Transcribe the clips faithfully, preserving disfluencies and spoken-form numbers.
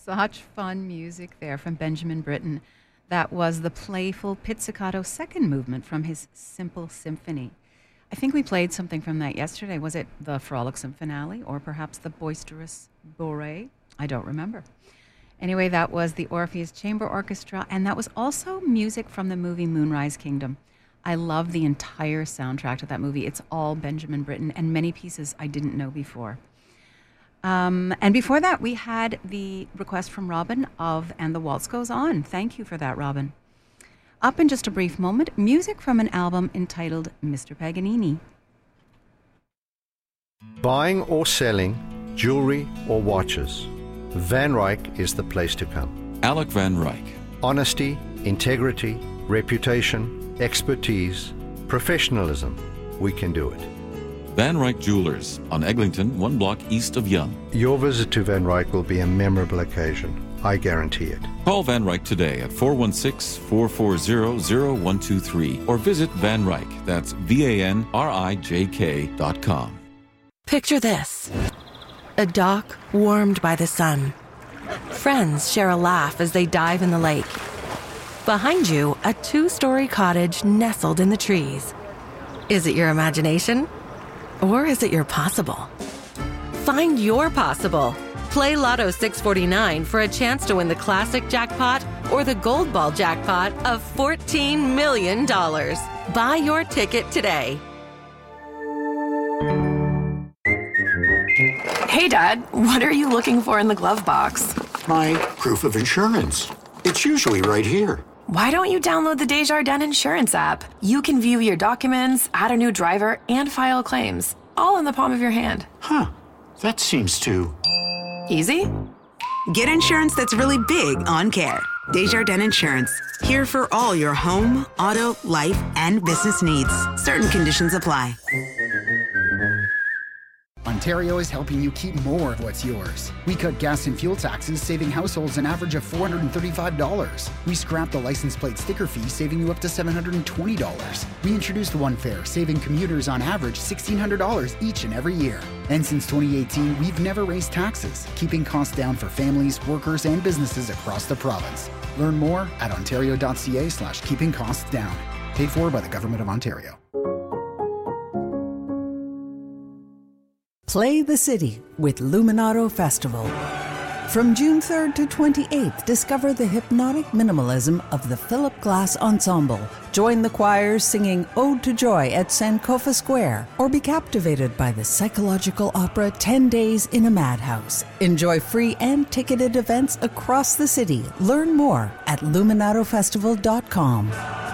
Such fun music there from Benjamin Britten. That was the playful pizzicato second movement from his Simple Symphony. I think we played something from that yesterday. Was it the Frolicsome Finale or perhaps the Boisterous Bourrée? I don't remember. Anyway, that was the Orpheus Chamber Orchestra, and that was also music from the movie Moonrise Kingdom. I love the entire soundtrack to that movie. It's all Benjamin Britten and many pieces I didn't know before. Um, and before that, we had the request from Robin of And the Waltz Goes On. Thank you for that, Robin. Up in just a brief moment, music from an album entitled Mister Paganini. Buying or selling jewelry or watches, Van Ryck is the place to come. Alec Van Ryck. Honesty, integrity, reputation, expertise, professionalism. We can do it. Van Ryck Jewelers on Eglinton, one block east of Yonge. Your visit to Van Ryck will be a memorable occasion. I guarantee it. Call Van Ryck today at four one six, four four zero, zero one two three or visit Van Ryck. That's V A N R I J K dot com. Picture this. A dock warmed by the sun. Friends share a laugh as they dive in the lake. Behind you, a two-story cottage nestled in the trees. Is it your imagination? Or is it your possible? Find your possible. Play Lotto six forty-nine for a chance to win the classic jackpot or the gold ball jackpot of fourteen million dollars. Buy your ticket today. Hey, Dad, what are you looking for in the glove box? My proof of insurance. It's usually right here. Why don't you download the Desjardins Insurance app? You can view your documents, add a new driver, and file claims, all in the palm of your hand. Huh. That seems too... easy? Get insurance that's really big on care. Desjardins Insurance. Here for all your home, auto, life, and business needs. Certain conditions apply. Ontario is helping you keep more of what's yours. We cut gas and fuel taxes, saving households an average of four hundred thirty-five dollars. We scrapped the license plate sticker fee, saving you up to seven hundred twenty dollars. We introduced One Fare, saving commuters on average one thousand six hundred dollars each and every year. And since twenty eighteen, we've never raised taxes, keeping costs down for families, workers, and businesses across the province. Learn more at ontario.ca slash keeping costs down. Paid for by the Government of Ontario. Play the City with Luminato Festival. From June third to twenty-eighth, discover the hypnotic minimalism of the Philip Glass Ensemble. Join the choirs singing Ode to Joy at Sankofa Square, or be captivated by the psychological opera ten days in a Madhouse. Enjoy free and ticketed events across the city. Learn more at luminato festival dot com.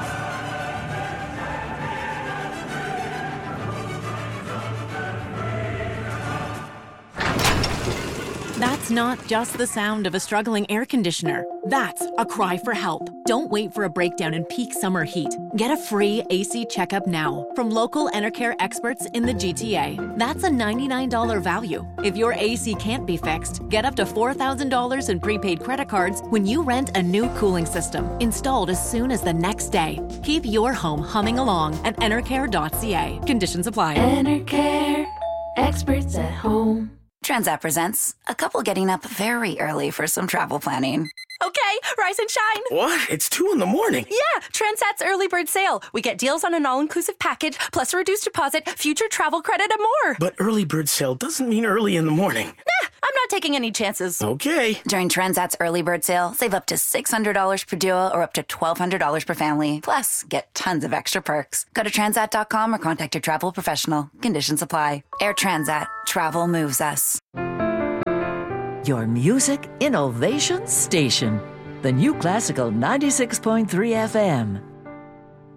That's not just the sound of a struggling air conditioner. That's a cry for help. Don't wait for a breakdown in peak summer heat. Get a free A C checkup now from local Enercare experts in the G T A. That's a ninety-nine dollars value. If your A C can't be fixed, get up to four thousand dollars in prepaid credit cards when you rent a new cooling system, installed as soon as the next day. Keep your home humming along at enercare dot c a. Conditions apply. Enercare, experts at home. Transat presents a couple getting up very early for some travel planning. Okay, rise and shine. What? It's two in the morning. Yeah, Transat's early bird sale. We get deals on an all-inclusive package, plus a reduced deposit, future travel credit, and more. But early bird sale doesn't mean early in the morning. Nah, I'm not taking any chances. Okay. During Transat's early bird sale, save up to six hundred dollars per duo or up to twelve hundred dollars per family. Plus, get tons of extra perks. Go to transat dot com or contact your travel professional. Conditions apply. Air Transat. Travel moves us. Your music innovation station. The New Classical ninety-six point three F M.